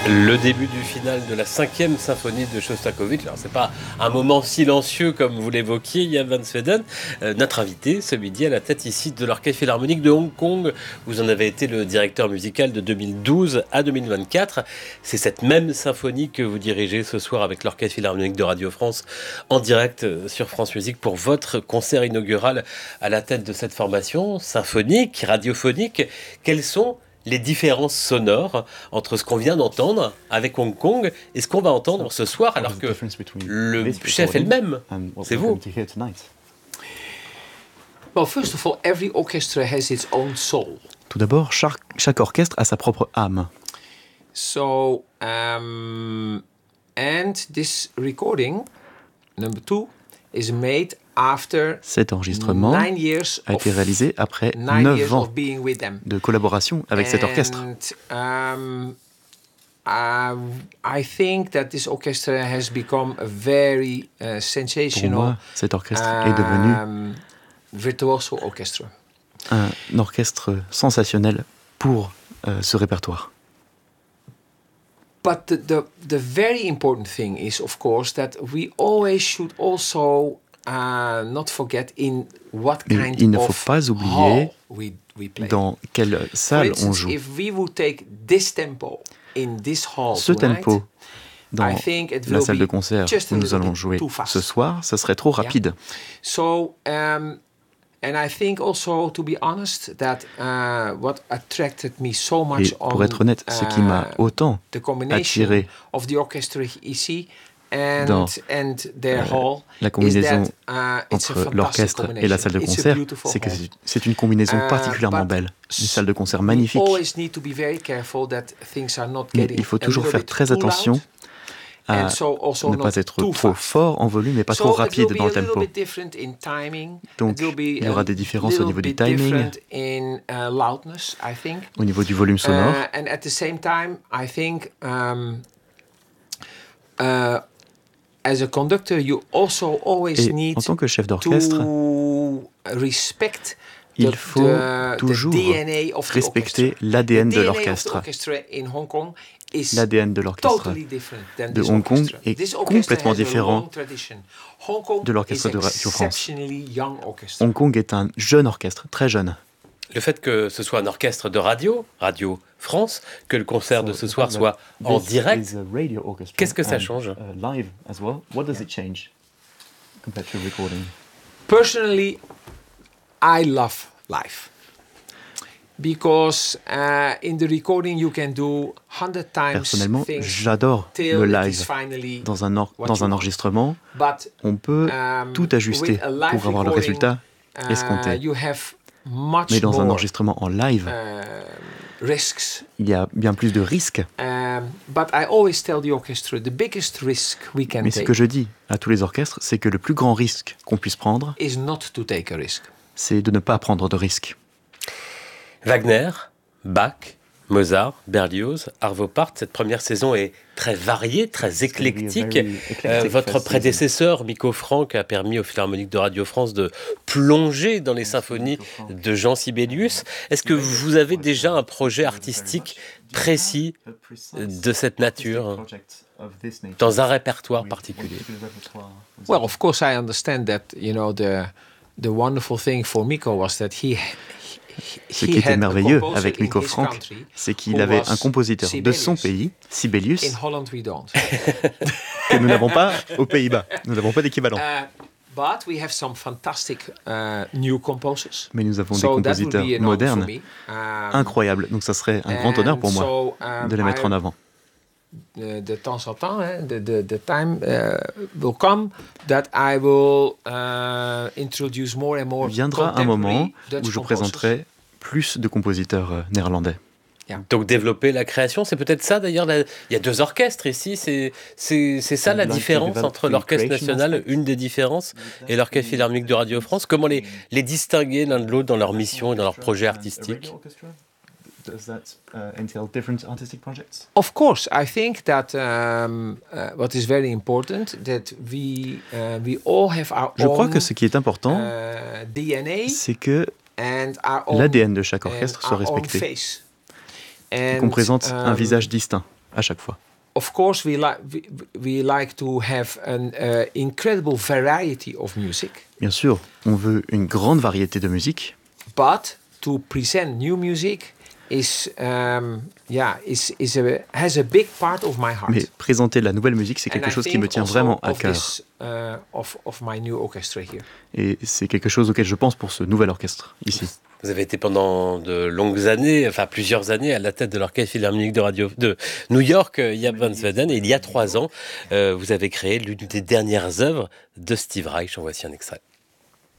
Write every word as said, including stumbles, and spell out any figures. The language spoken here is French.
Le début du final de la cinquième symphonie de Shostakovich. Alors, c'est pas un moment silencieux comme vous l'évoquiez, Jaap van Zweden. Euh, notre invité ce midi à la tête ici de l'Orchestre Philharmonique de Hong Kong. Vous en avez été le directeur musical de deux mille douze à deux mille vingt-quatre. C'est cette même symphonie que vous dirigez ce soir avec l'Orchestre Philharmonique de Radio France en direct sur France Musique pour votre concert inaugural à la tête de cette formation symphonique, radiophonique. Quels sont les différences sonores entre ce qu'on vient d'entendre avec Hong Kong et ce qu'on va entendre ce soir, alors que le chef est le même. C'est vous. Well, first of all, every orchestra has its own soul. Tout d'abord, chaque, chaque orchestre a sa propre âme. So, um, and this recording, number two, is made after Cet enregistrement nine years a été réalisé après nine neuf years ans of being with them. de collaboration avec cet orchestre. And, um, uh, I think that this orchestra has become a very uh, Pour sensational moi, cet orchestre est devenu um, virtuoso orchestra. un orchestre sensationnel pour euh, ce répertoire. But the, the, the very important thing is, of course, that we always should also uh, not forget in what Mais kind il ne faut of pas oublier hall we, we play. dans quelle For salle on instance, joue. if we would take this tempo in this hall Ce tonight, tempo dans I think it la will salle de be concert just a où nous little allons bit jouer too fast. ce soir, ça serait trop rapide. So, um, and I think also, to be honest, that uh, what attracted me so much Et pour on être honnête, ce qui m'a uh, autant the combination attiré of the orchestra ici and, dans and their euh, hall la is combinaison that, uh, it's a entre fantastic l'orchestre et la salle de combination. It's a concert, beautiful c'est que hall. c'est- c'est une combinaison Uh, particulièrement but belle. Une salle de concert We magnifique. always need to be very careful that things are not Mais getting il faut a toujours little faire bit très too attention loud, à and so also ne not pas être too trop fast. fort en volume et pas trop So rapide it will be dans le a little tempo. bit different in timing. Donc, It will be il y aura a des différences au little niveau du bit timing, different in uh, loudness, I think. au niveau du volume sonore. Uh, and at the same time, I think um, uh, as a conductor, you also always Et need en tant que chef d'orchestre, to respect il the- faut the- the toujours D N A of the respecter orchestra. l'A D N The de D N A of the l'orchestre. orchestra in Hong Kong is L'A D N de l'orchestre totally different than de this Hong Kong orchestra. est This orchestra complètement has a différent long tradition. Hong Kong de l'orchestre is de Radio France. exceptionally young orchestra. Hong Kong est un jeune orchestre, très jeune. Le fait que ce soit un orchestre de radio, Radio France, que le concert de ce soir soit en direct, qu'est-ce que ça change ? Personally, I love live. Because uh, in the recording you can do hundred times Personnellement, things j'adore till le it live. is finally Dans un, or- what dans you un want. enregistrement, But on peut um, tout ajuster with a live pour avoir le recording, résultat uh, escompté. you have much Mais dans un more, enregistrement en live, uh, risks. il y a bien plus de risques. Um, but I always tell the orchestra the biggest risk we can Mais ce take que je dis à tous les orchestres, c'est que le plus grand risque qu'on puisse prendre, is not to take a risk. c'est de ne pas prendre de risques. Wagner, Bach, Mozart, Berlioz, Arvo Pärt, cette première saison est très variée, très éclectique. Euh, votre prédécesseur, Miko Franck, a permis au Philharmonique de Radio France de plonger dans les symphonies de Jean Sibelius. Est-ce que vous avez déjà un projet artistique précis de cette nature, dans un répertoire particulier? Well, of course, I understand that, you know, the the wonderful thing for Miko was that he Ce qui était merveilleux avec Miko Franck, c'est qu'il avait un compositeur de son pays, Sibelius, In Holland, we don't. que nous n'avons pas aux Pays-Bas. Nous n'avons pas d'équivalent. Uh, but we have some fantastic uh, new composers. Mais nous avons des So that would compositeurs be an honor modernes, for me. Um, incroyables. Donc ça serait un grand honneur pour moi so, um, de les mettre I- en avant. uh, de temps en temps, hein, the, the, the time uh, will come that I will uh, introduce more and more Viendra un moment Dutch où je composers. présenterai plus de compositeurs euh, néerlandais. Donc développer la création, c'est peut-être ça d'ailleurs. la- Il y a deux orchestres ici, c'est c'est c'est ça la Like to différence develop entre the l'orchestre creation national, aspect. une des différences, et l'orchestre philharmonique de Radio France. Comment les les distinguer l'un de l'autre dans leur mission et dans leurs projets artistiques? Of course, I think that um, uh, what is very important that we uh, we all have our Je crois own que ce qui est important, uh, D N A c'est que and our own l'A D N de chaque and orchestre soit our own respecté, face. et And, qu'on présente un um, visage distinct. à chaque fois. Of course, we like we, we like to have an uh, incredible variety of music. Bien sûr, on veut une grande variété de musique. But to present new music is um, yeah is is a has a big part of my heart. Mais présenter la nouvelle musique, c'est quelque chose qui me tient vraiment à cœur. This, uh, of, of my new orchestra here. Et c'est quelque chose auquel je pense pour ce nouvel orchestre ici. Vous avez été pendant de longues années, enfin plusieurs années, à la tête de l'Orchestre Philharmonique de Radio de New York, Jaap van Zweden. Et il y a trois ans, euh, vous avez créé l'une des dernières œuvres de Steve Reich. En voici un extrait.